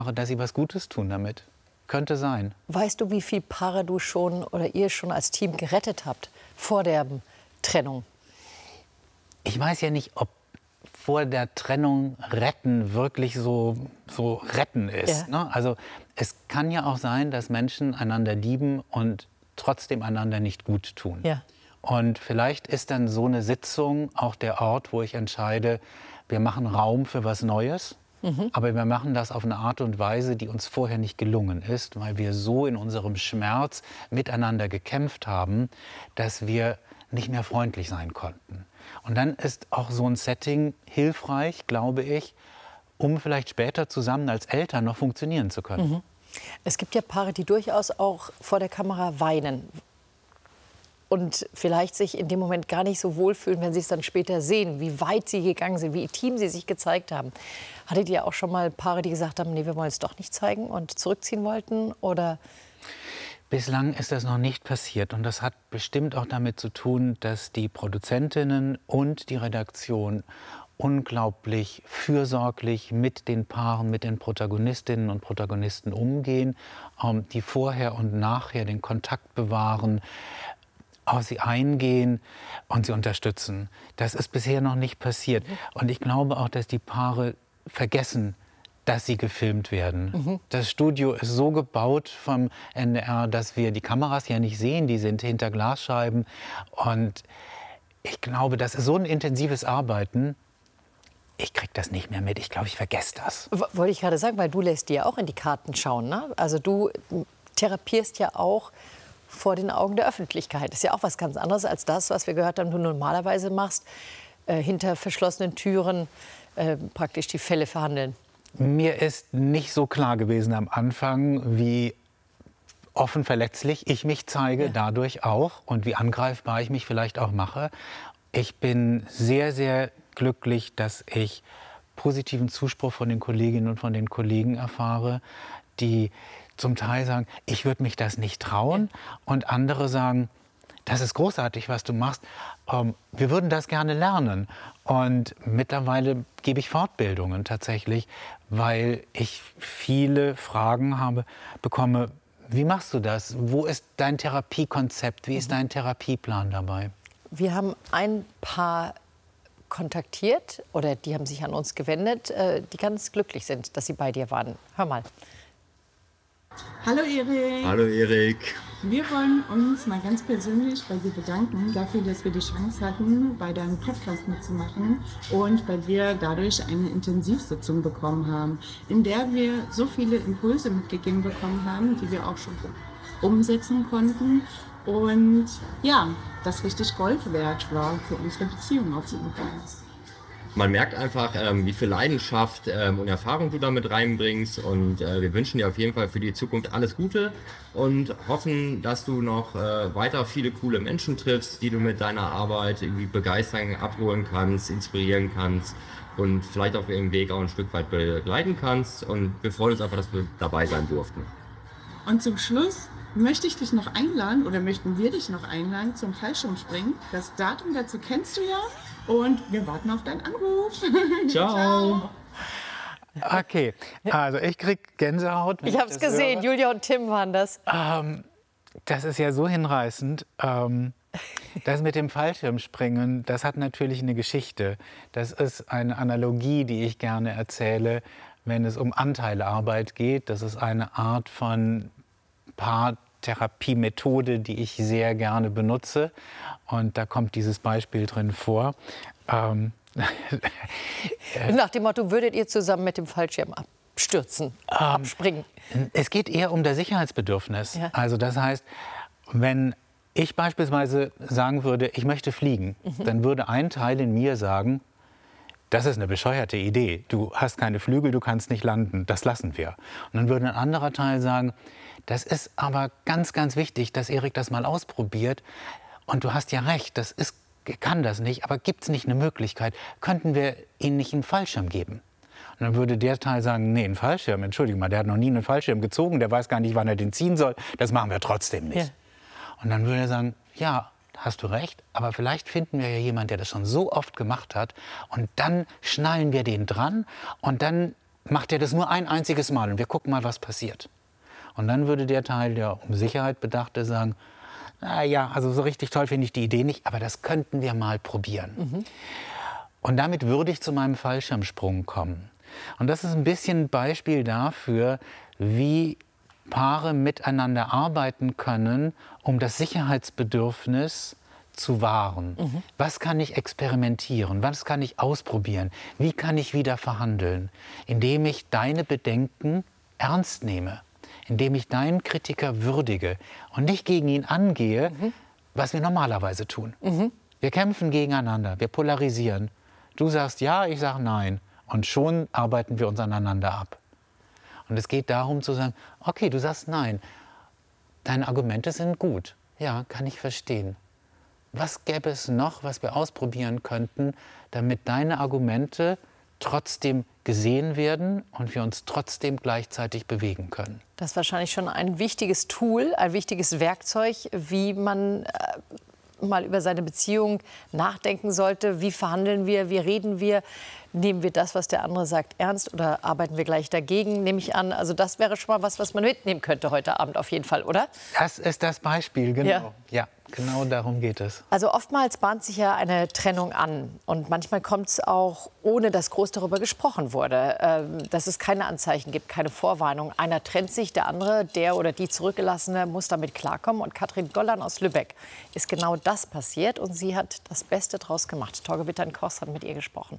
dass sie was Gutes tun damit. Könnte sein. Weißt du, wie viele Paare du schon oder ihr schon als Team gerettet habt vor der Trennung? Ich weiß ja nicht, ob vor der Trennung retten wirklich so retten ist. Ja. Ne? Also es kann ja auch sein, dass Menschen einander lieben und trotzdem einander nicht gut tun. Ja. Und vielleicht ist dann so eine Sitzung auch der Ort, wo ich entscheide, wir machen Raum für was Neues. Aber wir machen das auf eine Art und Weise, die uns vorher nicht gelungen ist, weil wir so in unserem Schmerz miteinander gekämpft haben, dass wir nicht mehr freundlich sein konnten. Und dann ist auch so ein Setting hilfreich, glaube ich, um vielleicht später zusammen als Eltern noch funktionieren zu können. Es gibt ja Paare, die durchaus auch vor der Kamera weinen und vielleicht sich in dem Moment gar nicht so wohlfühlen, wenn sie es dann später sehen, wie weit sie gegangen sind, wie intim sie sich gezeigt haben. Hattet ihr auch schon mal Paare, die gesagt haben, nee, wir wollen es doch nicht zeigen und zurückziehen wollten? Oder? Bislang ist das noch nicht passiert und das hat bestimmt auch damit zu tun, dass die Produzentinnen und die Redaktion unglaublich fürsorglich mit den Paaren, mit den Protagonistinnen und Protagonisten umgehen, die vorher und nachher den Kontakt bewahren, auf sie eingehen und sie unterstützen. Das ist bisher noch nicht passiert. Und ich glaube auch, dass die Paare vergessen, dass sie gefilmt werden. Das Studio ist so gebaut vom NDR, dass wir die Kameras ja nicht sehen. Die sind hinter Glasscheiben. Und ich glaube, das ist so ein intensives Arbeiten. Ich kriege das nicht mehr mit. Ich glaube, ich vergesse das. Wollte ich gerade sagen, weil du lässt dir ja auch in die Karten schauen. Ne? Also du therapierst ja auch vor den Augen der Öffentlichkeit. Das ist ja auch was ganz anderes als das, was wir gehört haben, du normalerweise machst, hinter verschlossenen Türen praktisch die Fälle verhandeln. Mir ist nicht so klar gewesen am Anfang, wie offen verletzlich ich mich zeige, dadurch auch, und wie angreifbar ich mich vielleicht auch mache. Ich bin sehr, sehr glücklich, dass ich positiven Zuspruch von den Kolleginnen und von den Kollegen erfahre, die zum Teil sagen, ich würde mich das nicht trauen, und andere sagen, das ist großartig, was du machst. Wir würden das gerne lernen. Und mittlerweile gebe ich Fortbildungen tatsächlich, weil ich viele Fragen bekomme. Wie machst du das? Wo ist dein Therapiekonzept? Wie ist dein Therapieplan dabei? Wir haben ein Paar kontaktiert, oder die haben sich an uns gewendet, die ganz glücklich sind, dass sie bei dir waren. Hör mal. Hallo Erik. Hallo Erik. Wir wollen uns mal ganz persönlich bei dir bedanken dafür, dass wir die Chance hatten, bei deinem Podcast mitzumachen und bei dir dadurch eine Intensivsitzung bekommen haben, in der wir so viele Impulse mitgegeben bekommen haben, die wir auch schon umsetzen konnten und ja, das richtig Gold wert war für unsere Beziehung auf jeden Fall. Man merkt einfach, wie viel Leidenschaft und Erfahrung du damit reinbringst, und wir wünschen dir auf jeden Fall für die Zukunft alles Gute und hoffen, dass du noch weiter viele coole Menschen triffst, die du mit deiner Arbeit irgendwie begeistern, abholen kannst, inspirieren kannst und vielleicht auf ihrem Weg auch ein Stück weit begleiten kannst, und wir freuen uns einfach, dass wir dabei sein durften. Und zum Schluss möchte ich dich noch einladen, oder möchten wir dich noch einladen zum Fallschirmspringen. Das Datum dazu kennst du ja. Und wir warten auf deinen Anruf. Ciao. Okay, also ich krieg Gänsehaut. Ich habe es gesehen, höre. Julia und Tim waren das. Das ist ja so hinreißend. Das mit dem Fallschirmspringen, das hat natürlich eine Geschichte. Das ist eine Analogie, die ich gerne erzähle, wenn es um Anteilearbeit geht. Das ist eine Art von Paartherapiemethode, die ich sehr gerne benutze. Und da kommt dieses Beispiel drin vor. Nach dem Motto, würdet ihr zusammen mit dem Fallschirm abstürzen, abspringen? Es geht eher um das Sicherheitsbedürfnis. Ja. Also das heißt, wenn ich beispielsweise sagen würde, ich möchte fliegen, dann würde ein Teil in mir sagen, das ist eine bescheuerte Idee. Du hast keine Flügel, du kannst nicht landen, das lassen wir. Und dann würde ein anderer Teil sagen, das ist aber ganz, ganz wichtig, dass Erik das mal ausprobiert. Und du hast ja recht, kann das nicht, aber gibt es nicht eine Möglichkeit? Könnten wir ihm nicht einen Fallschirm geben? Und dann würde der Teil sagen, nee, einen Fallschirm, entschuldige mal, der hat noch nie einen Fallschirm gezogen, der weiß gar nicht, wann er den ziehen soll, das machen wir trotzdem nicht. Ja. Und dann würde er sagen, ja, hast du recht, aber vielleicht finden wir ja jemanden, der das schon so oft gemacht hat, und dann schnallen wir den dran und dann macht er das nur ein einziges Mal und wir gucken mal, was passiert. Und dann würde der Teil, der um Sicherheit bedachte, sagen, na ja, also so richtig toll finde ich die Idee nicht, aber das könnten wir mal probieren. Und damit würde ich zu meinem Fallschirmsprung kommen. Und das ist ein bisschen ein Beispiel dafür, wie Paare miteinander arbeiten können, um das Sicherheitsbedürfnis zu wahren. Was kann ich experimentieren? Was kann ich ausprobieren? Wie kann ich wieder verhandeln? Indem ich deine Bedenken ernst nehme. Indem ich deinen Kritiker würdige und nicht gegen ihn angehe, was wir normalerweise tun. Wir kämpfen gegeneinander, wir polarisieren. Du sagst ja, ich sage nein. Und schon arbeiten wir uns aneinander ab. Und es geht darum zu sagen, okay, du sagst nein. Deine Argumente sind gut. Ja, kann ich verstehen. Was gäbe es noch, was wir ausprobieren könnten, damit deine Argumente trotzdem gesehen werden und wir uns trotzdem gleichzeitig bewegen können? Das ist wahrscheinlich schon ein wichtiges Tool, ein wichtiges Werkzeug, wie man mal über seine Beziehung nachdenken sollte. Wie verhandeln wir, wie reden wir? Nehmen wir das, was der andere sagt, ernst oder arbeiten wir gleich dagegen, nehme ich an. Also das wäre schon mal was man mitnehmen könnte heute Abend auf jeden Fall, oder? Das ist das Beispiel, genau. Ja, genau darum geht es. Also oftmals bahnt sich ja eine Trennung an. Und manchmal kommt es auch, ohne dass groß darüber gesprochen wurde, dass es keine Anzeichen gibt, keine Vorwarnung. Einer trennt sich, der andere, der oder die Zurückgelassene, muss damit klarkommen. Und Katrin Gollan aus Lübeck ist genau das passiert. Und sie hat das Beste draus gemacht. Torge Wittern-Koss hat mit ihr gesprochen.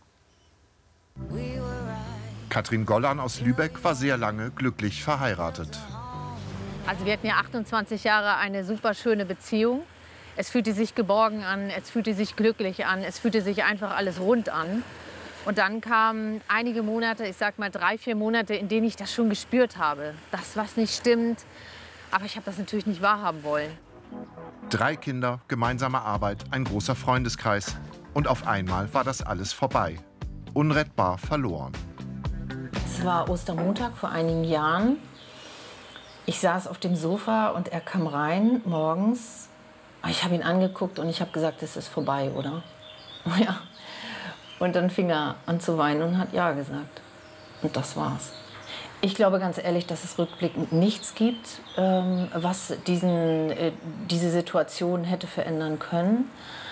Katrin Gollan aus Lübeck war sehr lange glücklich verheiratet. Also wir hatten ja 28 Jahre eine super schöne Beziehung. Es fühlte sich geborgen an, es fühlte sich glücklich an, es fühlte sich einfach alles rund an. Und dann kamen einige Monate, ich sag mal 3, 4 Monate, in denen ich das schon gespürt habe. Das, was nicht stimmt. Aber ich habe das natürlich nicht wahrhaben wollen. 3 Kinder, gemeinsame Arbeit, ein großer Freundeskreis. Und auf einmal war das alles vorbei. Unrettbar verloren. Es war Ostermontag vor einigen Jahren. Ich saß auf dem Sofa und er kam rein morgens. Ich habe ihn angeguckt und ich habe gesagt, es ist vorbei, oder? Ja. Und dann fing er an zu weinen und hat ja gesagt. Und das war's. Ich glaube ganz ehrlich, dass es rückblickend nichts gibt, was diese Situation hätte verändern können.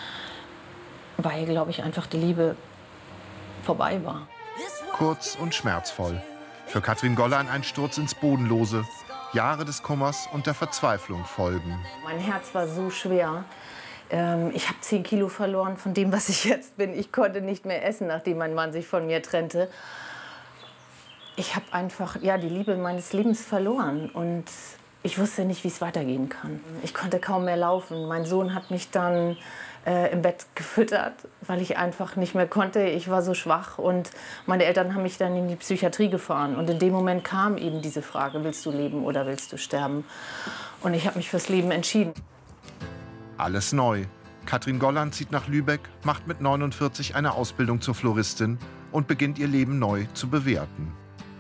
Weil, glaube ich, einfach die Liebe vorbei war. Kurz und schmerzvoll. Für Katrin Gollan ein Sturz ins Bodenlose. Jahre des Kummers und der Verzweiflung folgen. Mein Herz war so schwer. Ich habe 10 Kilo verloren von dem, was ich jetzt bin. Ich konnte nicht mehr essen, nachdem mein Mann sich von mir trennte. Ich habe einfach die Liebe meines Lebens verloren. Und ich wusste nicht, wie es weitergehen kann. Ich konnte kaum mehr laufen. Mein Sohn hat mich dann im Bett gefüttert, weil ich einfach nicht mehr konnte. Ich war so schwach und meine Eltern haben mich dann in die Psychiatrie gefahren. Und in dem Moment kam eben diese Frage, willst du leben oder willst du sterben? Und ich habe mich fürs Leben entschieden. Alles neu. Katrin Gollan zieht nach Lübeck, macht mit 49 eine Ausbildung zur Floristin und beginnt ihr Leben neu zu bewerten.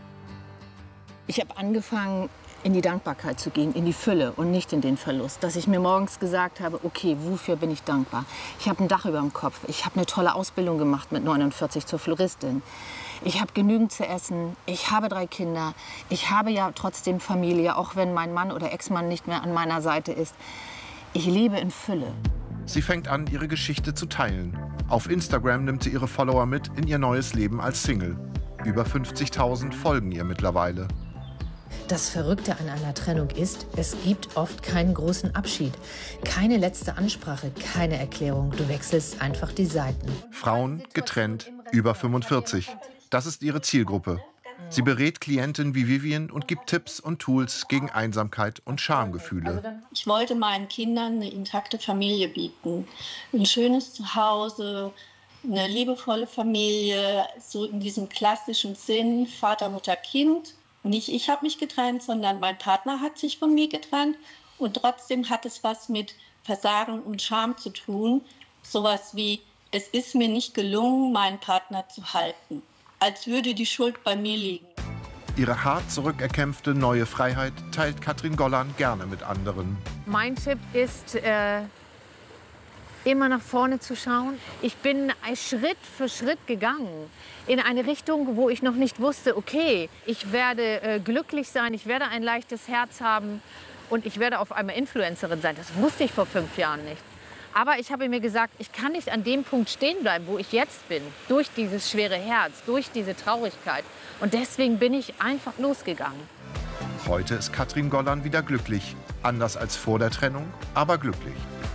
Ich habe angefangen, in die Dankbarkeit zu gehen, in die Fülle und nicht in den Verlust. Dass ich mir morgens gesagt habe, okay, wofür bin ich dankbar? Ich habe ein Dach über dem Kopf. Ich habe eine tolle Ausbildung gemacht mit 49 zur Floristin. Ich habe genügend zu essen. Ich habe 3 Kinder. Ich habe ja trotzdem Familie, auch wenn mein Mann oder Ex-Mann nicht mehr an meiner Seite ist. Ich lebe in Fülle. Sie fängt an, ihre Geschichte zu teilen. Auf Instagram nimmt sie ihre Follower mit in ihr neues Leben als Single. Über 50.000 folgen ihr mittlerweile. Das Verrückte an einer Trennung ist, es gibt oft keinen großen Abschied. Keine letzte Ansprache, keine Erklärung. Du wechselst einfach die Seiten. Frauen, getrennt, über 45. Das ist ihre Zielgruppe. Sie berät Klientinnen wie Vivian und gibt Tipps und Tools gegen Einsamkeit und Schamgefühle. Ich wollte meinen Kindern eine intakte Familie bieten. Ein schönes Zuhause, eine liebevolle Familie, so in diesem klassischen Sinn, Vater, Mutter, Kind. Nicht ich habe mich getrennt, sondern mein Partner hat sich von mir getrennt. Und trotzdem hat es was mit Versagen und Scham zu tun. Sowas wie, es ist mir nicht gelungen, meinen Partner zu halten. Als würde die Schuld bei mir liegen. Ihre hart zurückerkämpfte neue Freiheit teilt Katrin Gollan gerne mit anderen. Mein Tipp ist, immer nach vorne zu schauen. Ich bin Schritt für Schritt gegangen in eine Richtung, wo ich noch nicht wusste, okay, ich werde glücklich sein, ich werde ein leichtes Herz haben und ich werde auf einmal Influencerin sein. Das wusste ich vor 5 Jahren nicht. Aber ich habe mir gesagt, ich kann nicht an dem Punkt stehen bleiben, wo ich jetzt bin, durch dieses schwere Herz, durch diese Traurigkeit. Und deswegen bin ich einfach losgegangen. Heute ist Katrin Gollan wieder glücklich. Anders als vor der Trennung, aber glücklich.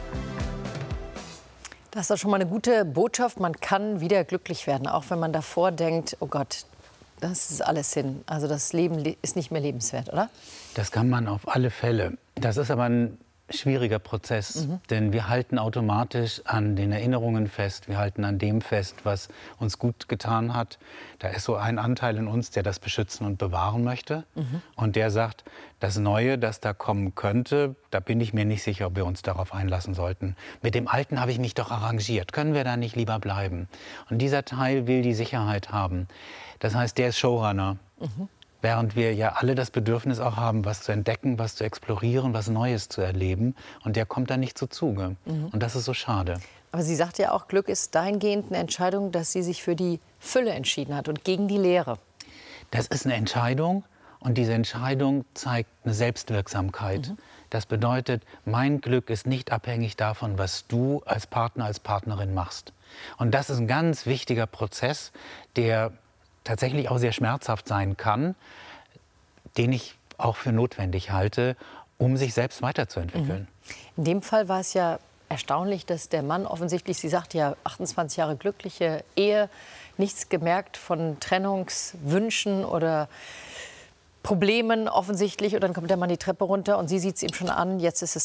Das ist doch schon mal eine gute Botschaft. Man kann wieder glücklich werden, auch wenn man davor denkt, oh Gott, das ist alles hin. Also das Leben ist nicht mehr lebenswert, oder? Das kann man auf alle Fälle. Das ist aber ein schwieriger Prozess, denn wir halten automatisch an den Erinnerungen fest, wir halten an dem fest, was uns gut getan hat. Da ist so ein Anteil in uns, der das beschützen und bewahren möchte und der sagt, das Neue, das da kommen könnte, da bin ich mir nicht sicher, ob wir uns darauf einlassen sollten. Mit dem Alten habe ich mich doch arrangiert, können wir da nicht lieber bleiben? Und dieser Teil will die Sicherheit haben. Das heißt, der ist Showrunner. Während wir ja alle das Bedürfnis auch haben, was zu entdecken, was zu explorieren, was Neues zu erleben. Und der kommt da nicht zu Zuge. Und das ist so schade. Aber sie sagt ja auch, Glück ist dahingehend eine Entscheidung, dass sie sich für die Fülle entschieden hat und gegen die Leere. Das ist eine Entscheidung. Und diese Entscheidung zeigt eine Selbstwirksamkeit. Das bedeutet, mein Glück ist nicht abhängig davon, was du als Partner, als Partnerin machst. Und das ist ein ganz wichtiger Prozess, der tatsächlich auch sehr schmerzhaft sein kann, den ich auch für notwendig halte, um sich selbst weiterzuentwickeln. In dem Fall war es ja erstaunlich, dass der Mann offensichtlich, sie sagte ja 28 Jahre glückliche Ehe, nichts gemerkt von Trennungswünschen oder Problemen offensichtlich. Und dann kommt der Mann die Treppe runter und sie sieht es ihm schon an, jetzt ist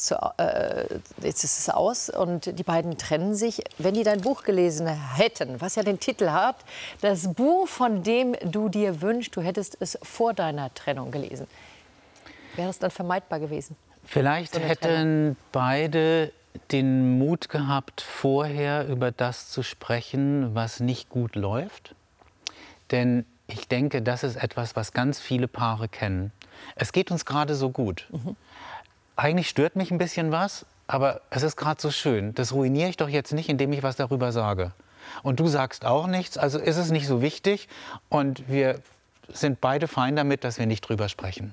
es aus. Und die beiden trennen sich. Wenn die dein Buch gelesen hätten, was ja den Titel hat, das Buch, von dem du dir wünschst, du hättest es vor deiner Trennung gelesen, wäre es dann vermeidbar gewesen? Vielleicht hätten beide den Mut gehabt, vorher über das zu sprechen, was nicht gut läuft. Denn ich denke, das ist etwas, was ganz viele Paare kennen. Es geht uns gerade so gut. Eigentlich stört mich ein bisschen was, aber es ist gerade so schön. Das ruiniere ich doch jetzt nicht, indem ich was darüber sage. Und du sagst auch nichts, also ist es nicht so wichtig. Und wir sind beide fein damit, dass wir nicht drüber sprechen.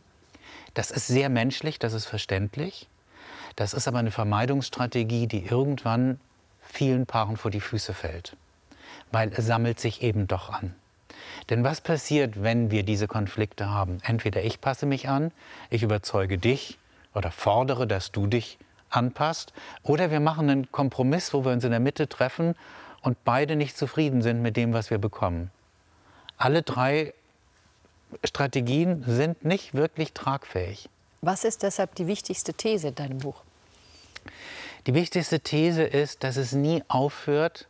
Das ist sehr menschlich, das ist verständlich. Das ist aber eine Vermeidungsstrategie, die irgendwann vielen Paaren vor die Füße fällt. Weil es sammelt sich eben doch an. Denn was passiert, wenn wir diese Konflikte haben? Entweder ich passe mich an, ich überzeuge dich oder fordere, dass du dich anpasst. Oder wir machen einen Kompromiss, wo wir uns in der Mitte treffen und beide nicht zufrieden sind mit dem, was wir bekommen. Alle 3 Strategien sind nicht wirklich tragfähig. Was ist deshalb die wichtigste These in deinem Buch? Die wichtigste These ist, dass es nie aufhört,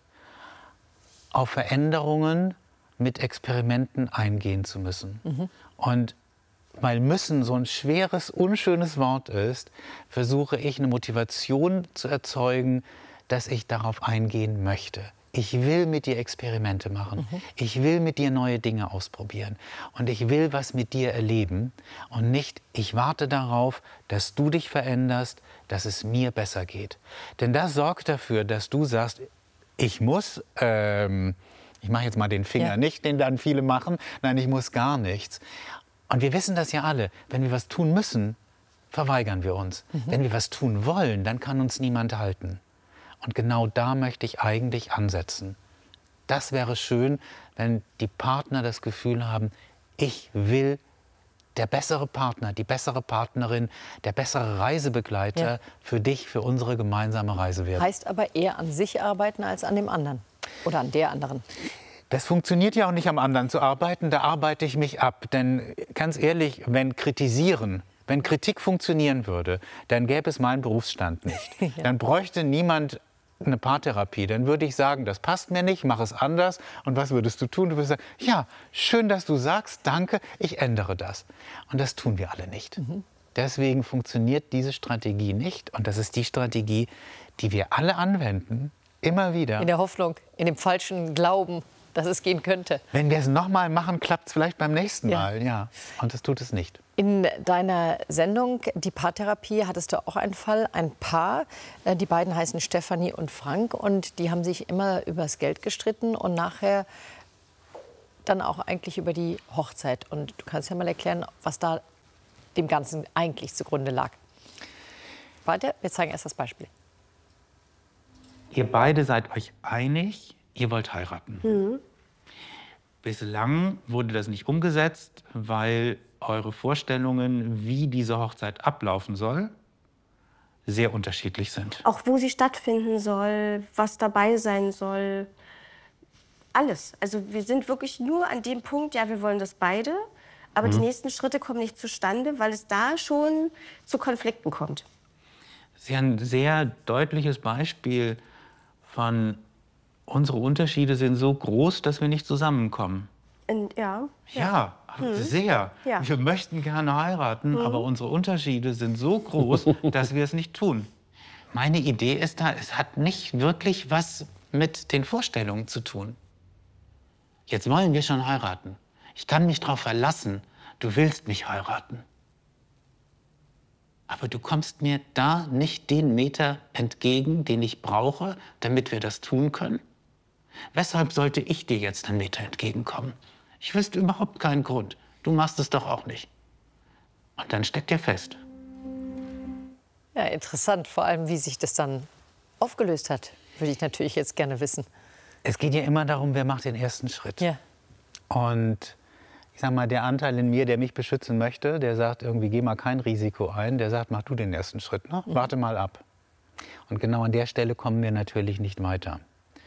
auf Veränderungen mit Experimenten eingehen zu müssen. Und weil müssen so ein schweres, unschönes Wort ist, versuche ich eine Motivation zu erzeugen, dass ich darauf eingehen möchte. Ich will mit dir Experimente machen. Ich will mit dir neue Dinge ausprobieren. Und ich will was mit dir erleben. Und nicht, ich warte darauf, dass du dich veränderst, dass es mir besser geht. Denn das sorgt dafür, dass du sagst, ich muss... ich mache jetzt mal den Finger nicht, den dann viele machen. Nein, ich muss gar nichts. Und wir wissen das ja alle. Wenn wir was tun müssen, verweigern wir uns. Wenn wir was tun wollen, dann kann uns niemand halten. Und genau da möchte ich eigentlich ansetzen. Das wäre schön, wenn die Partner das Gefühl haben, ich will der bessere Partner, die bessere Partnerin, der bessere Reisebegleiter für dich, für unsere gemeinsame Reise werden. Heißt aber eher an sich arbeiten als an dem anderen. Oder an der anderen. Das funktioniert ja auch nicht, am anderen zu arbeiten. Da arbeite ich mich ab. Denn ganz ehrlich, wenn Kritik funktionieren würde, dann gäbe es meinen Berufsstand nicht. Dann bräuchte niemand eine Paartherapie. Dann würde ich sagen, das passt mir nicht, mach es anders. Und was würdest du tun? Du würdest sagen, ja, schön, dass du sagst, danke, ich ändere das. Und das tun wir alle nicht. Deswegen funktioniert diese Strategie nicht. Und das ist die Strategie, die wir alle anwenden. Immer wieder. In der Hoffnung, in dem falschen Glauben, dass es gehen könnte. Wenn wir es nochmal machen, klappt es vielleicht beim nächsten Mal. Ja. Und das tut es nicht. In deiner Sendung Die Paartherapie hattest du auch einen Fall, ein Paar. Die beiden heißen Stefanie und Frank und die haben sich immer übers Geld gestritten und nachher dann auch eigentlich über die Hochzeit. Und du kannst ja mal erklären, was da dem Ganzen eigentlich zugrunde lag. Warte, wir zeigen erst das Beispiel. Ihr beide seid euch einig, ihr wollt heiraten. Bislang wurde das nicht umgesetzt, weil eure Vorstellungen, wie diese Hochzeit ablaufen soll, sehr unterschiedlich sind. Auch wo sie stattfinden soll, was dabei sein soll, alles. Also wir sind wirklich nur an dem Punkt, ja, wir wollen das beide, aber die nächsten Schritte kommen nicht zustande, weil es da schon zu Konflikten kommt. Das ist ja ein sehr deutliches Beispiel von, unsere Unterschiede sind so groß, dass wir nicht zusammenkommen. Ja. Ja, sehr. Ja. Wir möchten gerne heiraten, aber unsere Unterschiede sind so groß, dass wir es nicht tun. Meine Idee ist da, es hat nicht wirklich was mit den Vorstellungen zu tun. Jetzt wollen wir schon heiraten. Ich kann mich darauf verlassen, du willst mich heiraten. Aber du kommst mir da nicht den Meter entgegen, den ich brauche, damit wir das tun können. Weshalb sollte ich dir jetzt einen Meter entgegenkommen? Ich wüsste überhaupt keinen Grund. Du machst es doch auch nicht. Und dann steckt ihr fest. Ja, interessant, vor allem wie sich das dann aufgelöst hat, würde ich natürlich jetzt gerne wissen. Es geht ja immer darum, wer macht den ersten Schritt. Ja. Und ich sag mal, der Anteil in mir, der mich beschützen möchte, der sagt irgendwie, geh mal kein Risiko ein, der sagt, mach du den ersten Schritt, ne? Warte mal ab. Und genau an der Stelle kommen wir natürlich nicht weiter.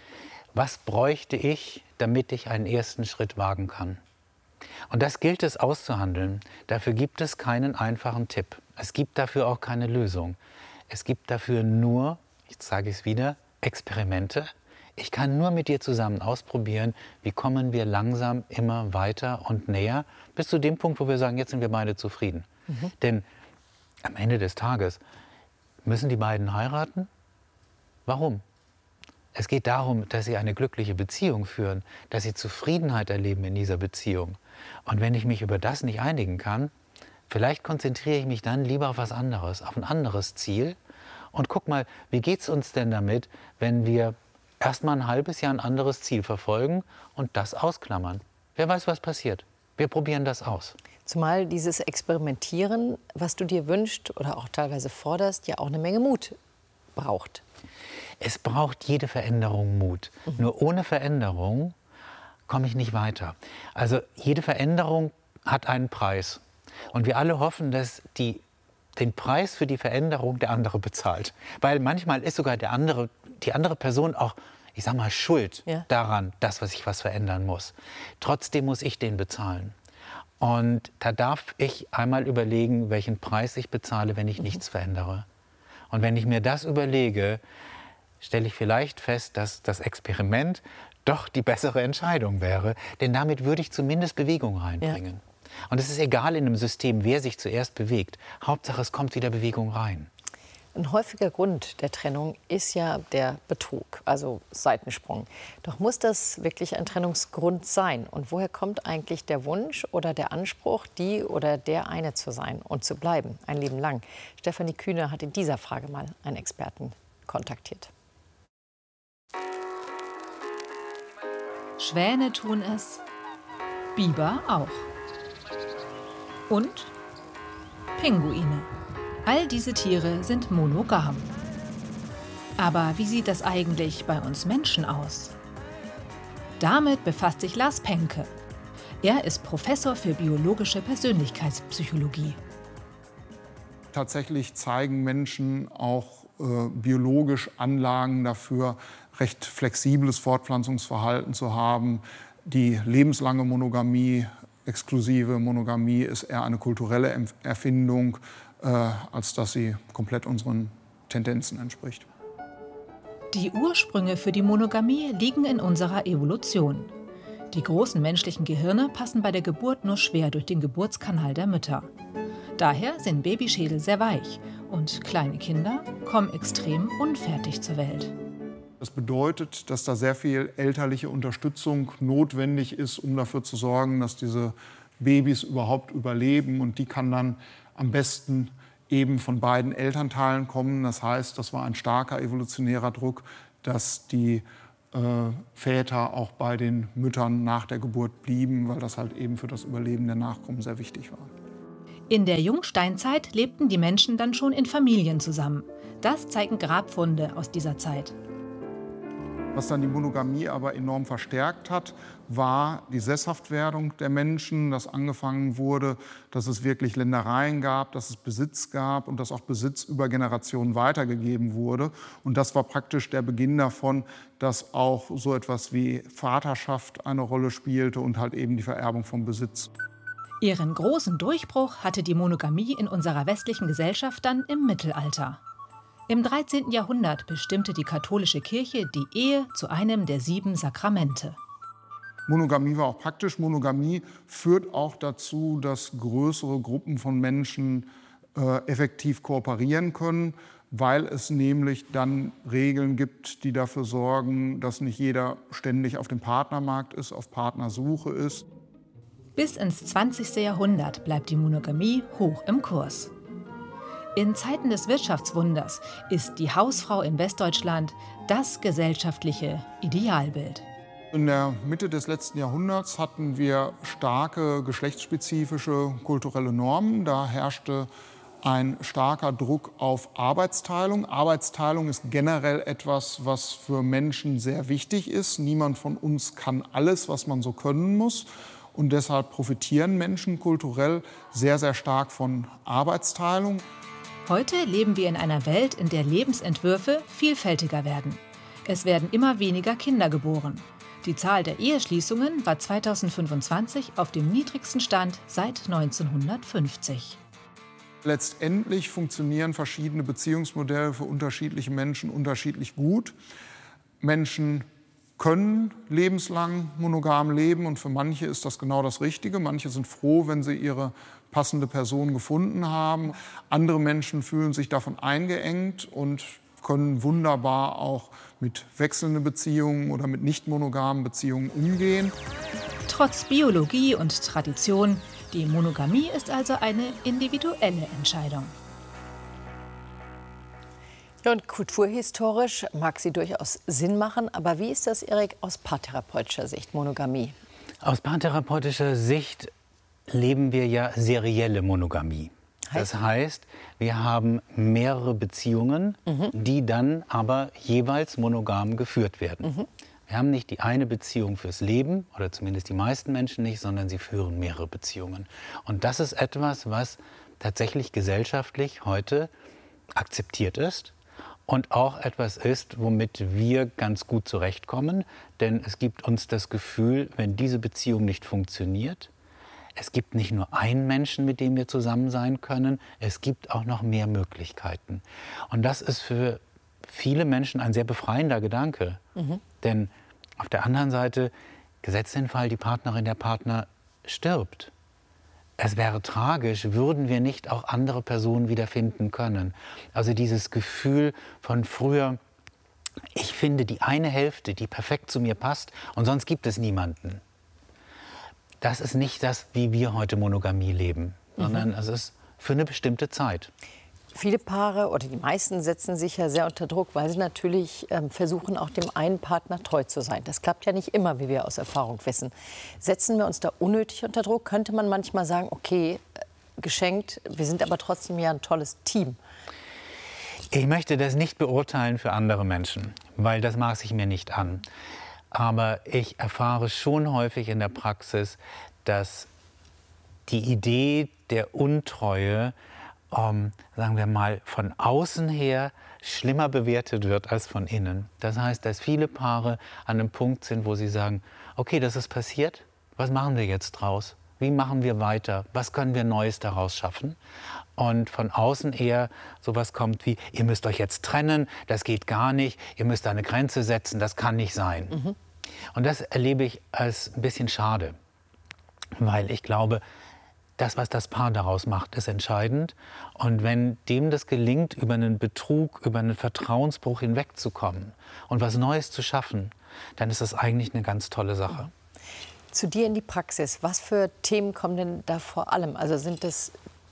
Was bräuchte ich, damit ich einen ersten Schritt wagen kann? Und das gilt es auszuhandeln. Dafür gibt es keinen einfachen Tipp. Es gibt dafür auch keine Lösung. Es gibt dafür nur, ich sage es wieder, Experimente. Ich kann nur mit dir zusammen ausprobieren, wie kommen wir langsam immer weiter und näher, bis zu dem Punkt, wo wir sagen, jetzt sind wir beide zufrieden. Denn am Ende des Tages müssen die beiden heiraten. Warum? Es geht darum, dass sie eine glückliche Beziehung führen, dass sie Zufriedenheit erleben in dieser Beziehung. Und wenn ich mich über das nicht einigen kann, vielleicht konzentriere ich mich dann lieber auf was anderes, auf ein anderes Ziel. Und guck mal, wie geht es uns denn damit, wenn wir erst mal ein halbes Jahr ein anderes Ziel verfolgen und das ausklammern? Wer weiß, was passiert. Wir probieren das aus. Zumal dieses Experimentieren, was du dir wünschst oder auch teilweise forderst, ja auch eine Menge Mut braucht. Es braucht jede Veränderung Mut. Nur ohne Veränderung komme ich nicht weiter. Also jede Veränderung hat einen Preis. Und wir alle hoffen, dass den Preis für die Veränderung der andere bezahlt. Weil manchmal ist sogar die andere Person auch, ich sag mal, schuld daran, dass ich was verändern muss. Trotzdem muss ich den bezahlen. Und da darf ich einmal überlegen, welchen Preis ich bezahle, wenn ich nichts verändere. Und wenn ich mir das überlege, stelle ich vielleicht fest, dass das Experiment doch die bessere Entscheidung wäre. Denn damit würde ich zumindest Bewegung reinbringen. Ja. Und es ist egal in einem System, wer sich zuerst bewegt. Hauptsache, es kommt wieder Bewegung rein. Ein häufiger Grund der Trennung ist ja der Betrug, also Seitensprung. Doch muss das wirklich ein Trennungsgrund sein? Und woher kommt eigentlich der Wunsch oder der Anspruch, die oder der eine zu sein und zu bleiben, ein Leben lang? Stefanie Kühne hat in dieser Frage mal einen Experten kontaktiert. Schwäne tun es, Biber auch. Und Pinguine. All diese Tiere sind monogam. Aber wie sieht das eigentlich bei uns Menschen aus? Damit befasst sich Lars Penke. Er ist Professor für biologische Persönlichkeitspsychologie. Tatsächlich zeigen Menschen auch biologisch Anlagen dafür, recht flexibles Fortpflanzungsverhalten zu haben. Die lebenslange Monogamie, exklusive Monogamie ist eher eine kulturelle Erfindung, als dass sie komplett unseren Tendenzen entspricht. Die Ursprünge für die Monogamie liegen in unserer Evolution. Die großen menschlichen Gehirne passen bei der Geburt nur schwer durch den Geburtskanal der Mütter. Daher sind Babyschädel sehr weich und kleine Kinder kommen extrem unfertig zur Welt. Das bedeutet, dass da sehr viel elterliche Unterstützung notwendig ist, um dafür zu sorgen, dass diese Babys überhaupt überleben. Und die kann dann am besten eben von beiden Elternteilen kommen. Das heißt, das war ein starker evolutionärer Druck, dass die Väter auch bei den Müttern nach der Geburt blieben, weil das halt eben für das Überleben der Nachkommen sehr wichtig war. In der Jungsteinzeit lebten die Menschen dann schon in Familien zusammen. Das zeigen Grabfunde aus dieser Zeit. Was dann die Monogamie aber enorm verstärkt hat, war die Sesshaftwerdung der Menschen, dass angefangen wurde, dass es wirklich Ländereien gab, dass es Besitz gab und dass auch Besitz über Generationen weitergegeben wurde. Und das war praktisch der Beginn davon, dass auch so etwas wie Vaterschaft eine Rolle spielte und halt eben die Vererbung von Besitz. Ihren großen Durchbruch hatte die Monogamie in unserer westlichen Gesellschaft dann im Mittelalter. Im 13. Jahrhundert bestimmte die katholische Kirche die Ehe zu einem der 7 Sakramente. Monogamie war auch praktisch. Monogamie führt auch dazu, dass größere Gruppen von Menschen effektiv kooperieren können, weil es nämlich dann Regeln gibt, die dafür sorgen, dass nicht jeder ständig auf dem Partnermarkt ist, auf Partnersuche ist. Bis ins 20. Jahrhundert bleibt die Monogamie hoch im Kurs. In Zeiten des Wirtschaftswunders ist die Hausfrau in Westdeutschland das gesellschaftliche Idealbild. In der Mitte des letzten Jahrhunderts hatten wir starke geschlechtsspezifische kulturelle Normen. Da herrschte ein starker Druck auf Arbeitsteilung. Arbeitsteilung ist generell etwas, was für Menschen sehr wichtig ist. Niemand von uns kann alles, was man so können muss. Und deshalb profitieren Menschen kulturell sehr, sehr stark von Arbeitsteilung. Heute leben wir in einer Welt, in der Lebensentwürfe vielfältiger werden. Es werden immer weniger Kinder geboren. Die Zahl der Eheschließungen war 2025 auf dem niedrigsten Stand seit 1950. Letztendlich funktionieren verschiedene Beziehungsmodelle für unterschiedliche Menschen unterschiedlich gut. Menschen können lebenslang monogam leben und für manche ist das genau das Richtige. Manche sind froh, wenn sie ihre passende Person gefunden haben. Andere Menschen fühlen sich davon eingeengt und können wunderbar auch mit wechselnden Beziehungen oder mit nicht monogamen Beziehungen umgehen. Trotz Biologie und Tradition, die Monogamie ist also eine individuelle Entscheidung. Ja, und kulturhistorisch mag sie durchaus Sinn machen. Aber wie ist das, Erik, aus paartherapeutischer Sicht, Monogamie? Aus paartherapeutischer Sicht leben wir ja serielle Monogamie. Das heißt, wir haben mehrere Beziehungen, die dann aber jeweils monogam geführt werden. Wir haben nicht die eine Beziehung fürs Leben, oder zumindest die meisten Menschen nicht, sondern sie führen mehrere Beziehungen. Und das ist etwas, was tatsächlich gesellschaftlich heute akzeptiert ist und auch etwas ist, womit wir ganz gut zurechtkommen. Denn es gibt uns das Gefühl, wenn diese Beziehung nicht funktioniert, es gibt nicht nur einen Menschen, mit dem wir zusammen sein können, es gibt auch noch mehr Möglichkeiten. Und das ist für viele Menschen ein sehr befreiender Gedanke. Denn auf der anderen Seite, gesetzt den Fall, die Partnerin, der Partner stirbt. Es wäre tragisch, würden wir nicht auch andere Personen wiederfinden können. Also dieses Gefühl von früher, ich finde die eine Hälfte, die perfekt zu mir passt und sonst gibt es niemanden. Das ist nicht das, wie wir heute Monogamie leben, sondern es ist für eine bestimmte Zeit. Viele Paare oder die meisten setzen sich ja sehr unter Druck, weil sie natürlich versuchen, auch dem einen Partner treu zu sein. Das klappt ja nicht immer, wie wir aus Erfahrung wissen. Setzen wir uns da unnötig unter Druck? Könnte man manchmal sagen, okay, geschenkt, wir sind aber trotzdem ja ein tolles Team. Ich möchte das nicht beurteilen für andere Menschen, weil das maß ich mir nicht an. Aber ich erfahre schon häufig in der Praxis, dass die Idee der Untreue, sagen wir mal, von außen her schlimmer bewertet wird als von innen. Das heißt, dass viele Paare an einem Punkt sind, wo sie sagen, okay, das ist passiert, was machen wir jetzt draus? Wie machen wir weiter? Was können wir Neues daraus schaffen? Und von außen eher sowas kommt wie, ihr müsst euch jetzt trennen, das geht gar nicht, ihr müsst da eine Grenze setzen, das kann nicht sein. Und das erlebe ich als ein bisschen schade, weil ich glaube, Das, was das Paar daraus macht, ist entscheidend. Und wenn dem das gelingt, über einen Betrug, über einen Vertrauensbruch hinwegzukommen und was Neues zu schaffen, dann ist das eigentlich eine ganz tolle Sache. Zu dir in die Praxis. Was für Themen kommen denn da vor allem? Also sind es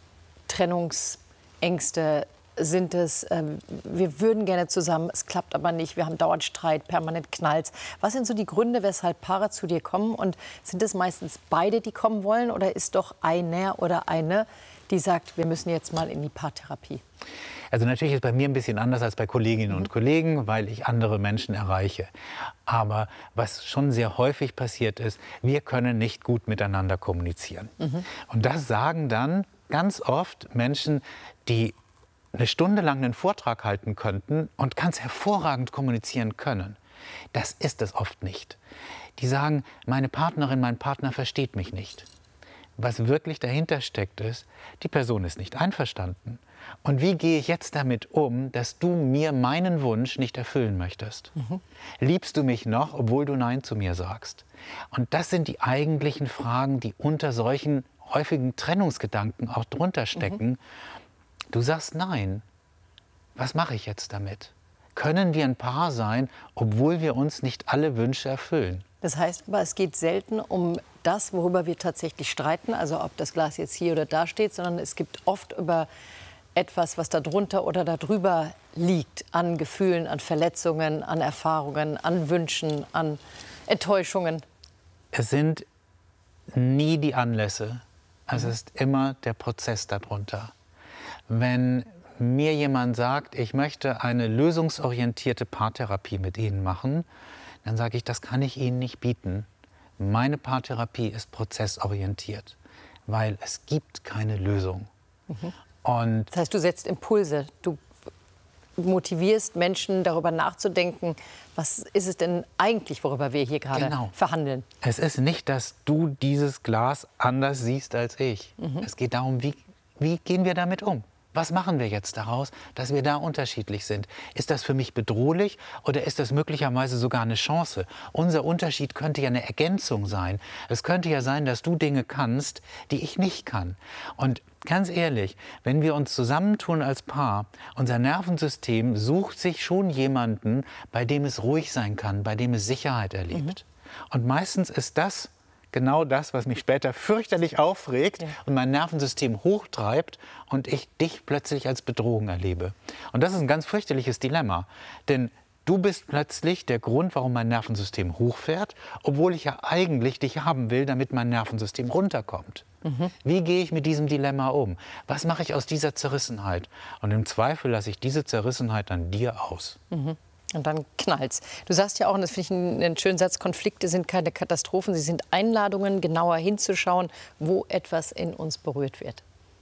Trennungsängste? Sind es, wir würden gerne zusammen, es klappt aber nicht, wir haben dauernd Streit, permanent Knalls. Was sind so die Gründe, weshalb Paare zu dir kommen? Und sind es meistens beide, die kommen wollen? Oder ist doch einer oder eine, die sagt, wir müssen jetzt mal in die Paartherapie? Also natürlich ist es bei mir ein bisschen anders als bei Kolleginnen und Kollegen, weil ich andere Menschen erreiche. Aber was schon sehr häufig passiert ist, wir können nicht gut miteinander kommunizieren. Und das sagen dann ganz oft Menschen, die eine Stunde lang einen Vortrag halten könnten und ganz hervorragend kommunizieren können. Das ist es oft nicht. Die sagen, meine Partnerin, mein Partner versteht mich nicht. Was wirklich dahinter steckt, ist, die Person ist nicht einverstanden. Und wie gehe ich jetzt damit um, dass du mir meinen Wunsch nicht erfüllen möchtest? Liebst du mich noch, obwohl du Nein zu mir sagst? Und das sind die eigentlichen Fragen, die unter solchen häufigen Trennungsgedanken auch drunter stecken. Du sagst Nein. Was mache ich jetzt damit? Können wir ein Paar sein, obwohl wir uns nicht alle Wünsche erfüllen? Das heißt aber, es geht selten um das, worüber wir tatsächlich streiten, also ob das Glas jetzt hier oder da steht, sondern es gibt oft über etwas, was da drunter oder da drüber liegt, an Gefühlen, an Verletzungen, an Erfahrungen, an Wünschen, an Enttäuschungen. Es sind nie die Anlässe, es ist immer der Prozess darunter. Wenn mir jemand sagt, ich möchte eine lösungsorientierte Paartherapie mit Ihnen machen, dann sage ich, das kann ich Ihnen nicht bieten. Meine Paartherapie ist prozessorientiert, weil es gibt keine Lösung. Und das heißt, du setzt Impulse, du motivierst Menschen, darüber nachzudenken, was ist es denn eigentlich, worüber wir hier gerade verhandeln. Es ist nicht, dass du dieses Glas anders siehst als ich. Es geht darum, wie gehen wir damit um? Was machen wir jetzt daraus, dass wir da unterschiedlich sind? Ist das für mich bedrohlich oder ist das möglicherweise sogar eine Chance? Unser Unterschied könnte ja eine Ergänzung sein. Es könnte ja sein, dass du Dinge kannst, die ich nicht kann. Und ganz ehrlich, wenn wir uns zusammentun als Paar, unser Nervensystem sucht sich schon jemanden, bei dem es ruhig sein kann, bei dem es Sicherheit erlebt. Und meistens ist das genau das, was mich später fürchterlich aufregt und mein Nervensystem hochtreibt und ich dich plötzlich als Bedrohung erlebe. Und das ist ein ganz fürchterliches Dilemma, denn du bist plötzlich der Grund, warum mein Nervensystem hochfährt, obwohl ich ja eigentlich dich haben will, damit mein Nervensystem runterkommt. Wie gehe ich mit diesem Dilemma um? Was mache ich aus dieser Zerrissenheit? Und im Zweifel lasse ich diese Zerrissenheit an dir aus. Und dann knallt's. Du sagst ja auch, und das finde ich einen schönen Satz, Konflikte sind keine Katastrophen, sie sind Einladungen, genauer hinzuschauen, wo etwas in uns berührt wird.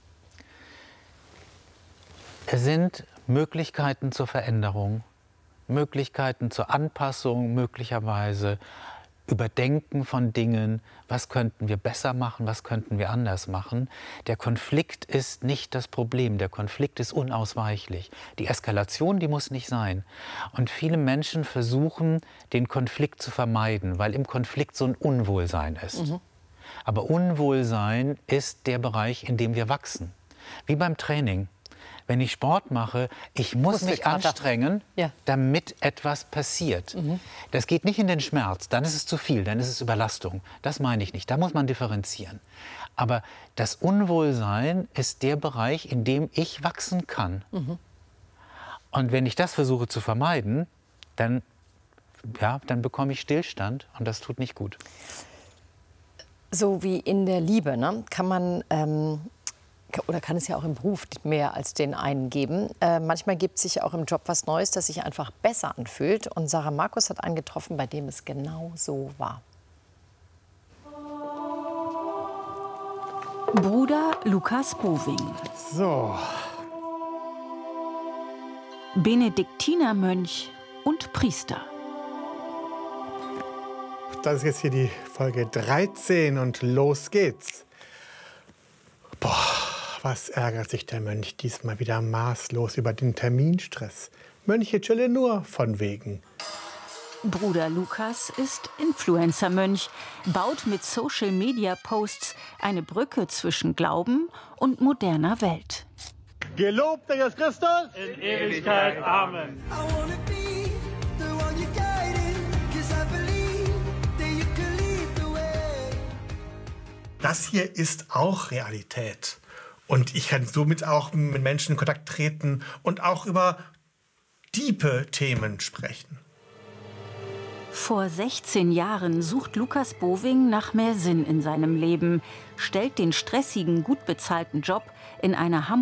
Es sind Möglichkeiten zur Veränderung, Möglichkeiten zur Anpassung, möglicherweise Überdenken von Dingen, was könnten wir besser machen, was könnten wir anders machen. Der Konflikt ist nicht das Problem, der Konflikt ist unausweichlich. Die Eskalation, die muss nicht sein. Und viele Menschen versuchen, den Konflikt zu vermeiden, weil im Konflikt so ein Unwohlsein ist. Aber Unwohlsein ist der Bereich, in dem wir wachsen. Wie beim Training. Wenn ich Sport mache, ich muss mich anstrengen, damit etwas passiert. Das geht nicht in den Schmerz, dann ist es zu viel, dann ist es Überlastung. Das meine ich nicht, da muss man differenzieren. Aber das Unwohlsein ist der Bereich, in dem ich wachsen kann. Und wenn ich das versuche zu vermeiden, dann bekomme ich Stillstand und das tut nicht gut. So wie in der Liebe, ne? Kann man oder kann es ja auch im Beruf mehr als den einen geben. Manchmal gibt es sich auch im Job was Neues, das sich einfach besser anfühlt. Und Sarah Markus hat einen getroffen, bei dem es genau so war. Bruder Lukas Boving. So. Benediktinermönch und Priester. Das ist jetzt hier die Folge 13 und los geht's. Boah. Was ärgert sich der Mönch diesmal wieder maßlos über den Terminstress? Mönche chillen nur von wegen. Bruder Lukas ist Influencer-Mönch, baut mit Social-Media-Posts eine Brücke zwischen Glauben und moderner Welt. Gelobt sei Jesus Christus in Ewigkeit. Amen. Das hier ist auch Realität. Und ich kann somit auch mit Menschen in Kontakt treten und auch über tiefe Themen sprechen. Vor 16 Jahren sucht Lukas Boving nach mehr Sinn in seinem Leben, stellt den stressigen, gut bezahlten Job in einer Hamburger